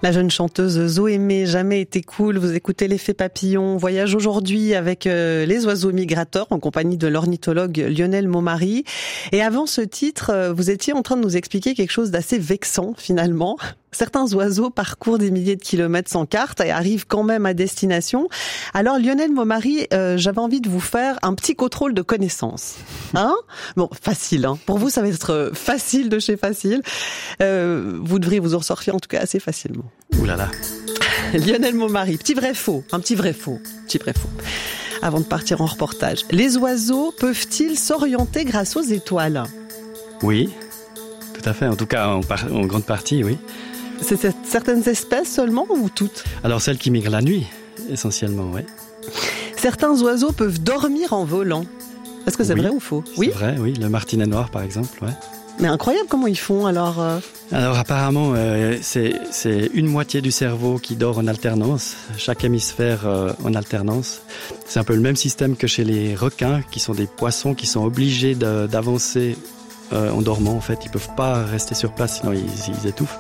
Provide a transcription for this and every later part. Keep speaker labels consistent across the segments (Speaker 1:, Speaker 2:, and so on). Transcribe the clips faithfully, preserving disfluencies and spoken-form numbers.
Speaker 1: La jeune chanteuse Zoémé, Jamais été cool. Vous écoutez l'effet papillon. Voyage aujourd'hui avec euh, les oiseaux migrateurs en compagnie de l'ornithologue Lionel Momary. Et avant ce titre, euh, vous étiez en train de nous expliquer quelque chose d'assez vexant finalement. Certains oiseaux parcourent des milliers de kilomètres sans carte et arrivent quand même à destination. Alors Lionel Momary, euh, j'avais envie de vous faire un petit contrôle de connaissances. Hein ? Bon, facile. Hein. Pour vous, ça va être facile de chez facile. Euh, vous devriez vous en sortir en tout cas assez facilement.
Speaker 2: Ouh là là.
Speaker 1: Lionel Momary, petit vrai faux, un petit vrai faux, petit vrai faux. Avant de partir en reportage, les oiseaux peuvent-ils s'orienter grâce aux étoiles ?
Speaker 2: Oui, tout à fait. En tout cas, en, par- en grande partie, oui.
Speaker 1: C'est certaines espèces seulement ou toutes ?
Speaker 2: Alors celles qui migrent la nuit, essentiellement, oui.
Speaker 1: Certains oiseaux peuvent dormir en volant. Est-ce que c'est
Speaker 2: oui.
Speaker 1: vrai ou faux ?
Speaker 2: Oui, c'est vrai, oui. Le martinet noir, par exemple, ouais.
Speaker 1: Mais incroyable comment ils font alors euh...
Speaker 2: Alors apparemment, euh, c'est, c'est une moitié du cerveau qui dort en alternance, chaque hémisphère euh, en alternance. C'est un peu le même système que chez les requins, qui sont des poissons qui sont obligés de, d'avancer euh, en dormant. En fait, ils peuvent pas rester sur place, sinon ils, ils étouffent.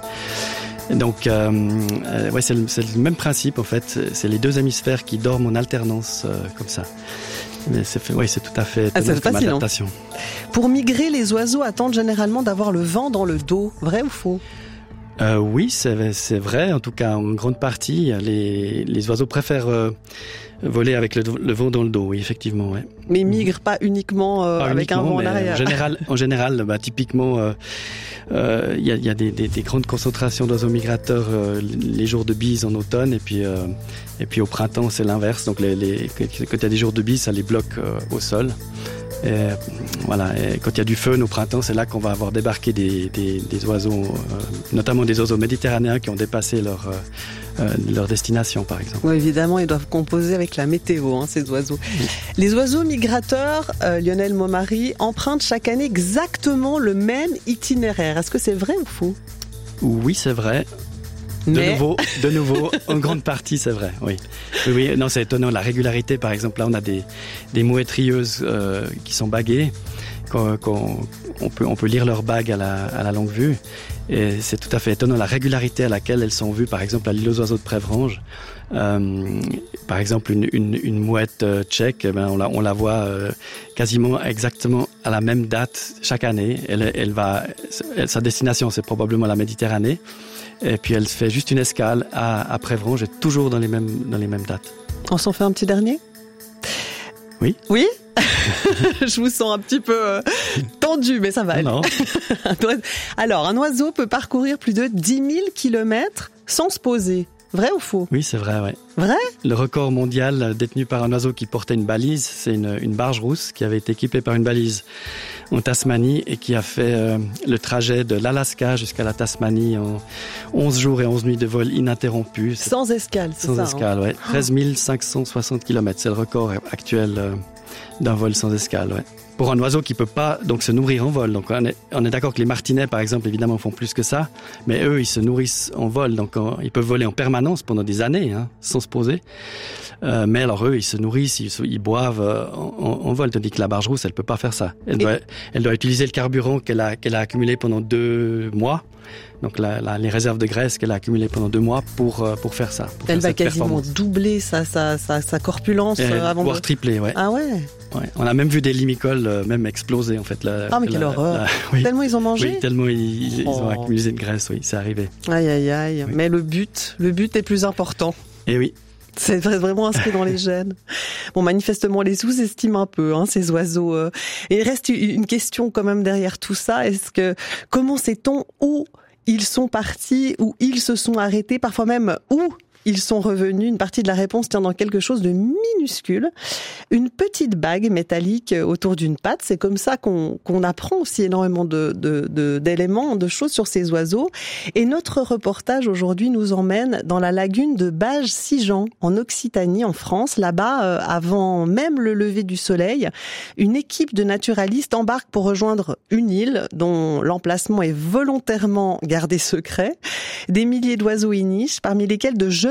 Speaker 2: Donc, euh, euh, ouais, c'est le, c'est le même principe en fait. C'est les deux hémisphères qui dorment en alternance euh, comme ça. Mais c'est, oui, c'est tout à fait
Speaker 1: ah, c'est
Speaker 2: comme
Speaker 1: facile,
Speaker 2: adaptation.
Speaker 1: Hein. Pour migrer, les oiseaux attendent généralement d'avoir le vent dans le dos. Vrai ou faux ?
Speaker 2: Euh, oui, c'est, c'est vrai. En tout cas, en grande partie, les, les oiseaux préfèrent euh, voler avec le, le vent dans le dos. Oui, effectivement. Ouais.
Speaker 1: Mais ils migrent pas uniquement euh, pas avec uniquement, un vent en arrière.
Speaker 2: En général, en général, bah, typiquement, il euh, euh, y a, y a des, des, des grandes concentrations d'oiseaux migrateurs euh, les jours de bise en automne, et puis euh, et puis au printemps, c'est l'inverse. Donc, les, les, quand il y a des jours de bise, ça les bloque euh, au sol. Et, voilà. Et quand il y a du fun au printemps, c'est là qu'on va avoir débarqué des, des, des oiseaux, euh, notamment des oiseaux méditerranéens qui ont dépassé leur, euh, leur destination, par exemple.
Speaker 1: Oui, évidemment, ils doivent composer avec la météo, hein, ces oiseaux. Oui. Les oiseaux migrateurs, euh, Lionel Momary, empruntent chaque année exactement le même itinéraire. Est-ce que c'est vrai ou faux ?
Speaker 2: Oui, c'est vrai. De
Speaker 1: Mais...
Speaker 2: nouveau, de nouveau, en grande partie, c'est vrai, oui. Oui, oui, non, c'est étonnant. La régularité, par exemple, là, on a des, des mouettes rieuses euh, qui sont baguées. Qu'on, qu'on, on, peut, on peut lire leurs bagues à la, à la longue vue. Et c'est tout à fait étonnant la régularité à laquelle elles sont vues, par exemple, à l'île aux oiseaux de Prévrange. Euh, par exemple, une, une, une mouette euh, tchèque, eh ben, on, la, on la voit euh, quasiment exactement à la même date chaque année. Elle, elle va, elle, sa destination, c'est probablement la Méditerranée. Et puis elle fait juste une escale à, à Prévrange, et toujours dans les mêmes, dans les mêmes dates.
Speaker 1: On s'en fait un petit dernier ?
Speaker 2: Oui.
Speaker 1: Oui ? Je vous sens un petit peu euh, tendu, mais ça va aller.
Speaker 2: Non.
Speaker 1: Alors, un oiseau peut parcourir plus de dix mille kilomètres sans se poser. Vrai ou faux ?
Speaker 2: Oui, c'est vrai, ouais.
Speaker 1: Vrai ?
Speaker 2: Le record mondial détenu par un oiseau qui portait une balise, c'est une, une barge rousse qui avait été équipée par une balise en Tasmanie et qui a fait euh, le trajet de l'Alaska jusqu'à la Tasmanie en onze jours et onze nuits de vol ininterrompu. C'est
Speaker 1: sans escale, c'est
Speaker 2: sans
Speaker 1: ça.
Speaker 2: Sans escale,
Speaker 1: hein.
Speaker 2: ouais. treize mille cinq cent soixante kilomètres, c'est le record actuel euh, d'un vol sans escale, ouais. Pour un oiseau qui peut pas donc se nourrir en vol. Donc on est, on est d'accord que les martinets, par exemple, évidemment, font plus que ça, mais eux, ils se nourrissent en vol, donc on, ils peuvent voler en permanence pendant des années, hein, sans se poser. Euh, mais alors eux, ils se nourrissent, ils, ils boivent euh, en, en vol, tandis que la barge rousse, elle peut pas faire ça. Elle, doit, elle doit utiliser le carburant qu'elle a, qu'elle a accumulé pendant deux mois. Donc la, la, les réserves de graisse qu'elle a accumulées pendant deux mois pour euh, pour faire ça. Pour
Speaker 1: elle
Speaker 2: faire
Speaker 1: va quasiment doubler sa sa sa, sa corpulence
Speaker 2: et
Speaker 1: euh, avant
Speaker 2: voire
Speaker 1: de...
Speaker 2: tripler, ouais.
Speaker 1: Ah ouais.
Speaker 2: Ouais. On a même vu des limicoles euh, même exploser en fait. La,
Speaker 1: ah mais quelle
Speaker 2: la,
Speaker 1: horreur.
Speaker 2: La, oui.
Speaker 1: Tellement ils ont mangé.
Speaker 2: Oui, tellement ils, ils oh. ont accumulé de graisse, oui, c'est arrivé.
Speaker 1: Aïe aïe aïe. Oui. Mais le but, le but est plus important.
Speaker 2: Et oui.
Speaker 1: C'est vraiment inscrit dans les gènes. Bon, manifestement, on les sous-estime un peu, hein, ces oiseaux. Euh. Et il reste une question quand même derrière tout ça. Est-ce que, comment sait-on où ils sont partis, où ils se sont arrêtés, parfois même où ils sont revenus? Une partie de la réponse tient dans quelque chose de minuscule. Une petite bague métallique autour d'une patte. C'est comme ça qu'on, qu'on apprend aussi énormément de, de, de, d'éléments, de choses sur ces oiseaux. Et notre reportage aujourd'hui nous emmène dans la lagune de Bages-Sigean, en Occitanie, en France. Là-bas, euh, avant même le lever du soleil, une équipe de naturalistes embarque pour rejoindre une île dont l'emplacement est volontairement gardé secret. Des milliers d'oiseaux y nichent, parmi lesquels de jeunes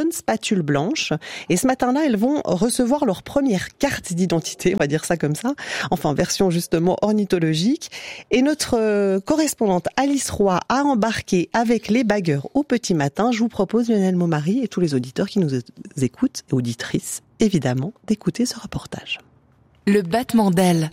Speaker 1: jeunes spatules blanches. Et ce matin-là, elles vont recevoir leur première carte d'identité, on va dire ça comme ça, enfin version justement ornithologique. Et notre correspondante Alice Roy a embarqué avec les bagueurs au petit matin. Je vous propose, Lionel Maumary et tous les auditeurs qui nous écoutent, et auditrices, évidemment, d'écouter ce reportage.
Speaker 3: Le battement d'ailes.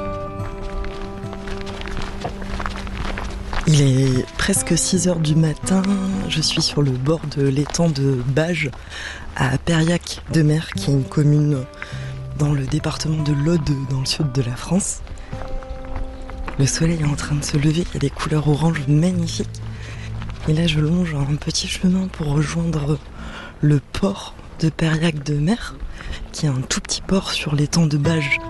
Speaker 4: Il est presque six heures du matin, je suis sur le bord de l'étang de Bages, à Périac-de-Mer, qui est une commune dans le département de l'Aude, dans le sud de la France. Le soleil est en train de se lever, il y a des couleurs oranges magnifiques. Et là, je longe un petit chemin pour rejoindre le port de Périac-de-Mer, qui est un tout petit port sur l'étang de Bages.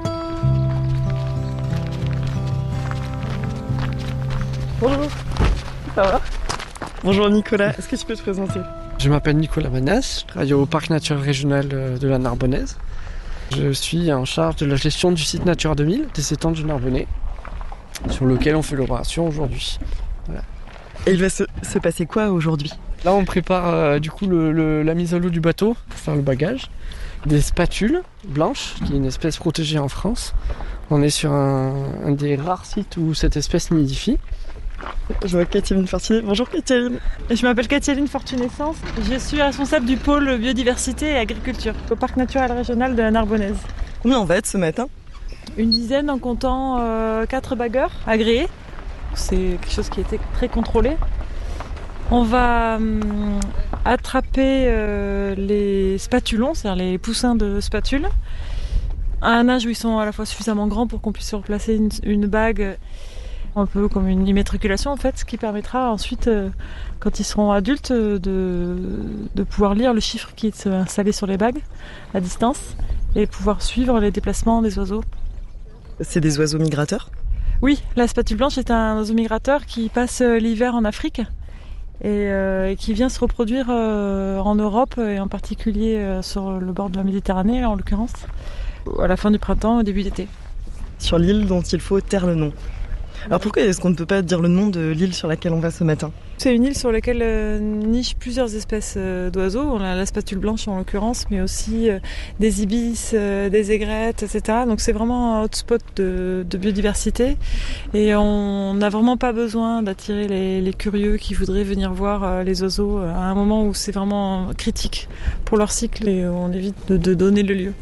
Speaker 5: Bonjour, ça va?
Speaker 4: Bonjour Nicolas, est-ce que tu peux te présenter?
Speaker 5: Je m'appelle Nicolas Manès, je travaille au Parc naturel régional de la Narbonnaise. Je suis en charge de la gestion du site Natura deux mille des étangs du Narbonnais, sur lequel on fait l'opération aujourd'hui. Voilà.
Speaker 4: Et il va se, se passer quoi aujourd'hui?
Speaker 5: Là on prépare euh, du coup le, le, la mise à l'eau du bateau pour faire le bagage. Des spatules blanches, qui est une espèce protégée en France. On est sur un, un des rares sites où cette espèce nidifie.
Speaker 4: Je vois Catherine Fortuné. Bonjour Catherine.
Speaker 6: Je m'appelle Catherine Fortuné-Sens. Je suis responsable du pôle biodiversité et agriculture au Parc naturel régional de la Narbonnaise.
Speaker 4: Combien on va être ce matin?
Speaker 6: Une dizaine en comptant euh, quatre bagueurs agréés. C'est quelque chose qui était très contrôlé. On va hum, attraper euh, les spatulons, c'est-à-dire les poussins de spatules, à un âge où ils sont à la fois suffisamment grands pour qu'on puisse replacer une, une bague un peu comme une immatriculation en fait, ce qui permettra ensuite, euh, quand ils seront adultes, de, de pouvoir lire le chiffre qui est installé sur les bagues à distance et pouvoir suivre les déplacements des oiseaux.
Speaker 4: C'est des oiseaux migrateurs?
Speaker 6: Oui, la spatule blanche est un oiseau migrateur qui passe l'hiver en Afrique et, euh, et qui vient se reproduire euh, en Europe et en particulier euh, sur le bord de la Méditerranée en l'occurrence, à la fin du printemps, au début d'été.
Speaker 4: Sur l'île dont il faut taire le nom. Alors pourquoi est-ce qu'on ne peut pas dire le nom de l'île sur laquelle on va ce matin?
Speaker 6: C'est une île sur laquelle euh, nichent plusieurs espèces euh, d'oiseaux. On a la spatule blanche en l'occurrence, mais aussi euh, des ibis, euh, des aigrettes, et cetera. Donc c'est vraiment un hotspot de, de biodiversité. Et on n'a vraiment pas besoin d'attirer les, les curieux qui voudraient venir voir euh, les oiseaux à un moment où c'est vraiment critique pour leur cycle et on évite de, de donner le lieu.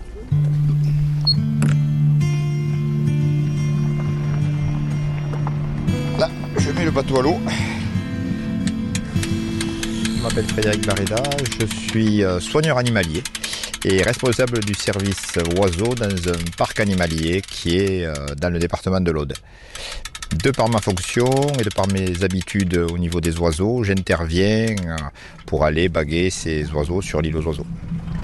Speaker 7: Là, je mets le bateau à l'eau. Je m'appelle Frédéric Barreda, je suis soigneur animalier et responsable du service oiseaux dans un parc animalier qui est dans le département de l'Aude. De par ma fonction et de par mes habitudes au niveau des oiseaux, j'interviens pour aller baguer ces oiseaux sur l'île aux oiseaux.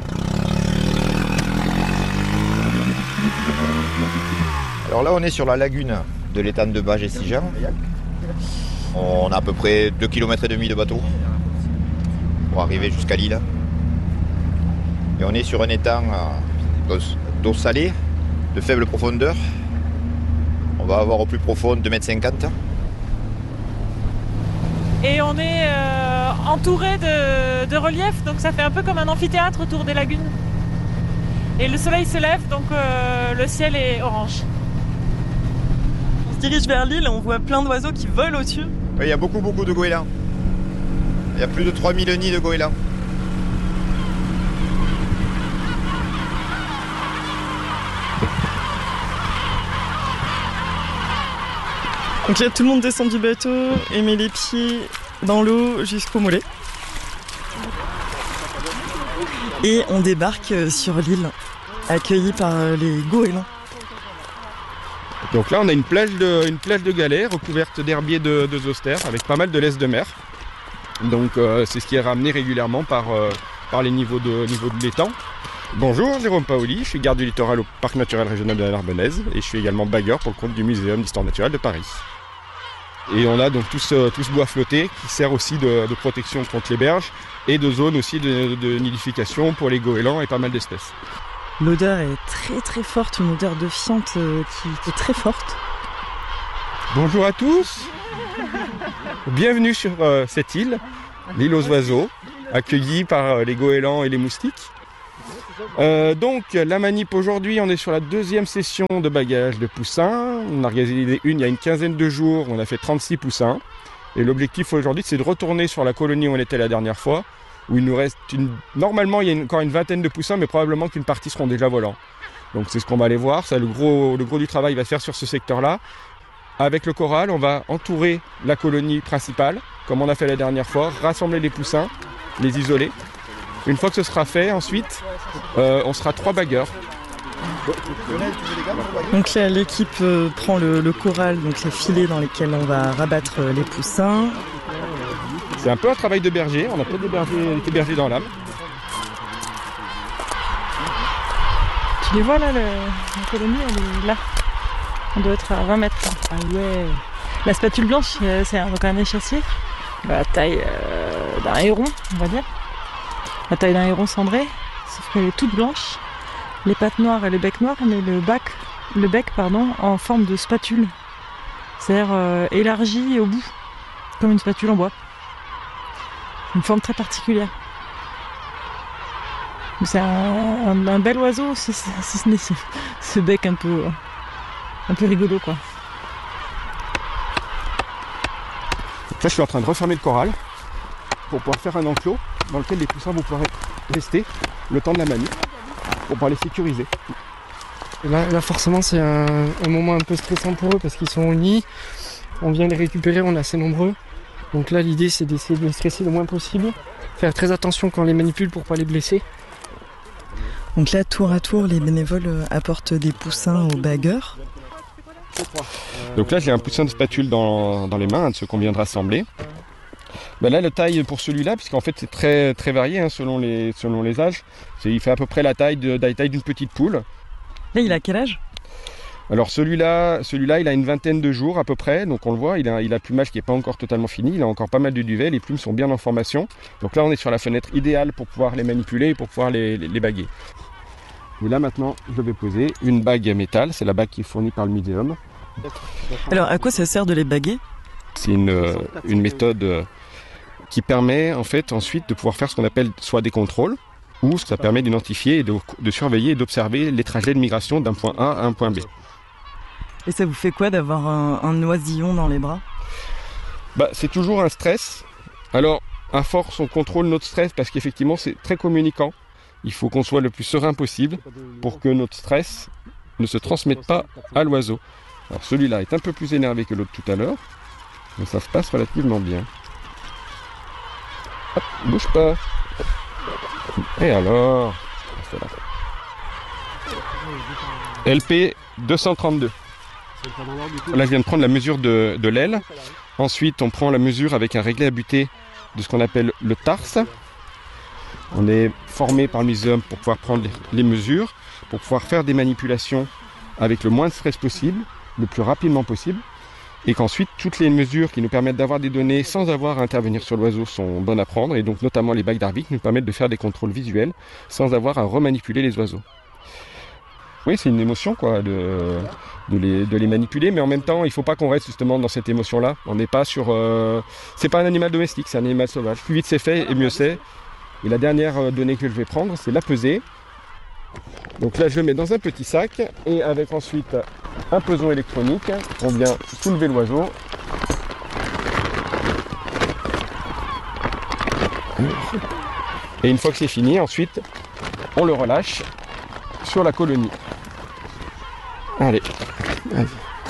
Speaker 7: Alors là, on est sur la lagune de l'étang de Bages et Sigean. On a à peu près deux kilomètres et demi de bateau pour arriver jusqu'à l'île. Et on est sur un étang d'eau salée, de faible profondeur. On va avoir au plus profond deux mètres cinquante.
Speaker 6: Et on est euh, entouré de, de relief, donc ça fait un peu comme un amphithéâtre autour des lagunes. Et le soleil se lève, donc euh, le ciel est orange.
Speaker 4: On se dirige vers l'île et on voit plein d'oiseaux qui volent au-dessus.
Speaker 7: Oui, il y a beaucoup, beaucoup de goélands. Il y a plus de trois mille nids de goélands.
Speaker 4: Donc là, tout le monde descend du bateau et met les pieds dans l'eau jusqu'au mollet. Et on débarque sur l'île, accueillis par les goélands.
Speaker 8: Donc là, on a une plage de, une plage de galets recouverte d'herbiers de, de zoster avec pas mal de laisse de mer. Donc euh, c'est ce qui est ramené régulièrement par, euh, par les niveaux de, niveaux de l'étang. Bonjour, Jérôme Paoli, je suis garde du littoral au Parc naturel régional de la Narbonnaise et je suis également bagueur pour le compte du Muséum d'histoire naturelle de Paris. Et on a donc tout ce, tout ce bois flotté qui sert aussi de, de protection contre les berges et de zone aussi de, de nidification pour les goélands et pas mal d'espèces.
Speaker 4: L'odeur est très très forte, une odeur de fiente qui est très forte.
Speaker 8: Bonjour à tous, bienvenue sur euh, cette île, l'île aux oiseaux. accueillis par les goélands et les moustiques. Euh, donc la manip aujourd'hui, on est sur la deuxième session de bagage de poussins. On a organisé une il y a une quinzaine de jours, on a fait trente-six poussins. Et l'objectif aujourd'hui, c'est de retourner sur la colonie où on était la dernière fois, où il nous reste une... Normalement, il y a une... encore une vingtaine de poussins, mais probablement qu'une partie seront déjà volants. Donc c'est ce qu'on va aller voir. Ça, le gros, le gros du travail va se faire sur ce secteur-là. Avec le corral, on va entourer la colonie principale, comme on a fait la dernière fois, rassembler les poussins, les isoler. Une fois que ce sera fait, ensuite, euh, on sera trois bagueurs.
Speaker 4: Donc là, l'équipe euh, prend le, le corral, donc les filets dans lesquels on va rabattre euh, les poussins.
Speaker 8: C'est un peu un travail de berger, on a peut-être des bergers, des bergers dans l'âme.
Speaker 6: Tu les vois là, le... la colonie, elle est là. On doit être à vingt mètres. Ah ouais. La spatule blanche, c'est un, donc un échassier. La taille euh, d'un héron, on va dire. La taille d'un héron cendré, sauf qu'elle est toute blanche. Les pattes noires et le bec noir, mais le bec, le bec pardon, en forme de spatule. C'est-à-dire euh, élargi au bout, comme une spatule en bois. Une forme très particulière. C'est un, un, un bel oiseau, si, si, si ce n'est ce, ce bec un peu, un peu rigolo, quoi.
Speaker 8: Là, je suis en train de refermer le corral pour pouvoir faire un enclos dans lequel les poussins vont pouvoir rester le temps de la manip pour pouvoir les sécuriser.
Speaker 5: Et là, là, forcément, c'est un, un moment un peu stressant pour eux parce qu'ils sont au nid. On vient les récupérer, on est assez nombreux. Donc là, l'idée, c'est d'essayer de les stresser le moins possible. Faire très attention quand on les manipule pour pas les blesser.
Speaker 4: Donc là, tour à tour, les bénévoles apportent des poussins aux bagueurs.
Speaker 8: Donc là, j'ai un poussin de spatule dans, dans les mains, un de ceux qu'on vient de rassembler. Ben là, la taille pour celui-là, puisqu'en fait c'est très, très varié hein, selon, les, selon les âges, c'est, il fait à peu près la taille, de, la taille d'une petite poule.
Speaker 4: Là, il a quel âge ?
Speaker 8: Alors celui-là, celui-là, il a une vingtaine de jours à peu près, donc on le voit, il a, il a le plumage qui n'est pas encore totalement fini, il a encore pas mal de duvet, les plumes sont bien en formation. Donc là, on est sur la fenêtre idéale pour pouvoir les manipuler et pour pouvoir les, les, les baguer. Et là maintenant, je vais poser une bague métal, c'est la bague qui est fournie par le muséum.
Speaker 4: Alors, à quoi ça sert de les baguer ?
Speaker 8: C'est une, une méthode qui permet en fait ensuite de pouvoir faire ce qu'on appelle soit des contrôles, ou ça permet d'identifier, et de, de surveiller et d'observer les trajets de migration d'un point A à un point B.
Speaker 4: Et ça vous fait quoi d'avoir un, un oisillon dans les bras ?
Speaker 8: Bah, c'est toujours un stress. Alors, à force, on contrôle notre stress parce qu'effectivement, c'est très communicant. Il faut qu'on soit le plus serein possible pour que notre stress ne se transmette pas à l'oiseau. Alors celui-là est un peu plus énervé que l'autre tout à l'heure, mais ça se passe relativement bien. Hop, bouge pas. Et alors, L P deux cent trente-deux. Là, je viens de prendre la mesure de, de l'aile. Ensuite, on prend la mesure avec un réglé à butée de ce qu'on appelle le tarse. On est formé par le muséum pour pouvoir prendre les, les mesures, pour pouvoir faire des manipulations avec le moins de stress possible, le plus rapidement possible, et qu'ensuite toutes les mesures qui nous permettent d'avoir des données sans avoir à intervenir sur l'oiseau sont bonnes à prendre, et donc notamment les bagues d'Harvik nous permettent de faire des contrôles visuels sans avoir à remanipuler les oiseaux. Oui, c'est une émotion quoi, de, de, les, de les manipuler, mais en même temps, il ne faut pas qu'on reste justement dans cette émotion-là. On n'est pas sur... Euh, c'est pas un animal domestique, c'est un animal sauvage. Plus vite c'est fait, et mieux c'est. Et la dernière donnée que je vais prendre, c'est la pesée. Donc là, je le mets dans un petit sac, et avec ensuite un peson électronique, on vient soulever l'oiseau. Et une fois que c'est fini, ensuite, on le relâche sur la colonie. Allez. Allez.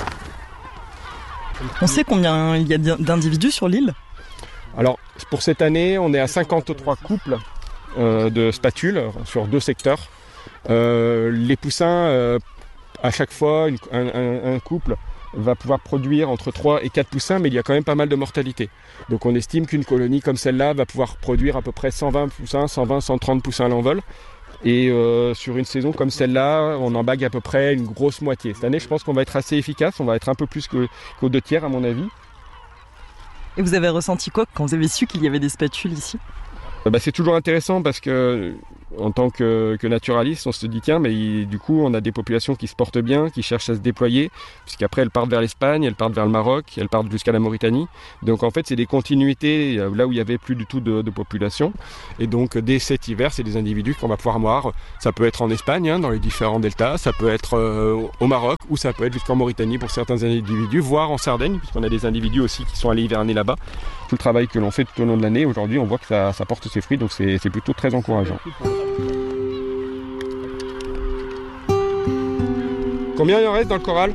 Speaker 4: On sait combien il y a d'individus sur l'île ?
Speaker 8: Alors, pour cette année, on est à cinquante-trois couples euh, de spatules sur deux secteurs. Euh, les poussins, euh, à chaque fois, une, un, un, un couple va pouvoir produire entre trois et quatre poussins, mais il y a quand même pas mal de mortalité. Donc on estime qu'une colonie comme celle-là va pouvoir produire à peu près cent vingt poussins, cent vingt, cent trente poussins à l'envol. Et euh, sur une saison comme celle-là, on en bague à peu près une grosse moitié. Cette année, je pense qu'on va être assez efficace, on va être un peu plus que, qu'aux deux tiers à mon avis.
Speaker 4: Et vous avez ressenti quoi quand vous avez su qu'il y avait des spatules ici ?
Speaker 8: Bah, c'est toujours intéressant parce que en tant que, que naturaliste, on se dit tiens, mais il, du coup, on a des populations qui se portent bien, qui cherchent à se déployer, puisqu'après elles partent vers l'Espagne, elles partent vers le Maroc, elles partent jusqu'à la Mauritanie. Donc en fait, c'est des continuités là où il n'y avait plus du tout de, de population. Et donc dès cet hiver, c'est des individus qu'on va pouvoir voir. Ça peut être en Espagne, hein, dans les différents deltas, ça peut être euh, au Maroc, ou ça peut être jusqu'en Mauritanie pour certains individus, voire en Sardaigne, puisqu'on a des individus aussi qui sont allés hiverner là-bas. Tout le travail que l'on fait tout au long de l'année, aujourd'hui, on voit que ça, ça porte ses fruits, donc c'est, c'est plutôt très encourageant. Combien il en reste dans le corral?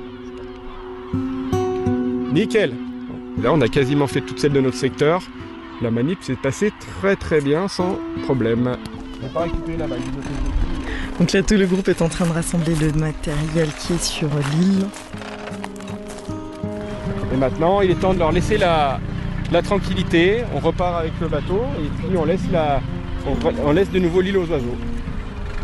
Speaker 8: Nickel. Là, on a quasiment fait toutes celles de notre secteur. La manip s'est passée très très bien, sans problème. On va pas récupérer la bague.
Speaker 4: Donc là, tout le groupe est en train de rassembler le matériel qui est sur l'île.
Speaker 8: Et maintenant, il est temps de leur laisser la, la tranquillité. On repart avec le bateau et puis on laisse, la, on, on laisse de nouveau l'île aux oiseaux.